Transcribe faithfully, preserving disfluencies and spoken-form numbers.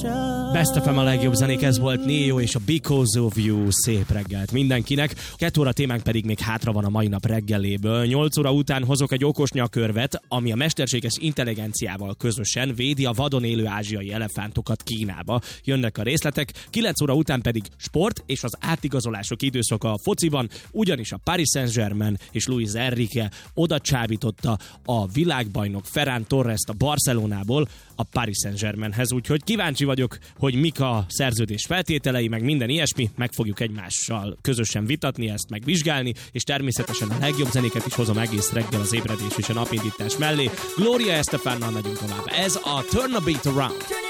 Best ef em a legjobb zenék, ez volt Neo és a Because of You. Szép reggelt mindenkinek. Két óra témánk pedig még hátra van a mai nap reggeléből. nyolc óra után hozok egy okos nyakörvet, ami a mesterséges intelligenciával közösen védi a vadon élő ázsiai elefántokat Kínába. Jönnek a részletek. kilenc óra után pedig sport és az átigazolások időszaka a fociban, ugyanis a Paris Saint-Germain és Luis Enrique oda csábította a világbajnok Ferran Torrest a Barcelonából a Paris Saint-Germainhez, úgyhogy kíváncsi vagyok, hogy mik a szerződés feltételei, meg minden ilyesmi, meg fogjuk egymással közösen vitatni, ezt megvizsgálni, és természetesen a legjobb zenéket is hozom egész reggel az ébredés és a napindítás mellé. Gloria Estefánnal megyünk tovább. Ez a Turn a Beat Around.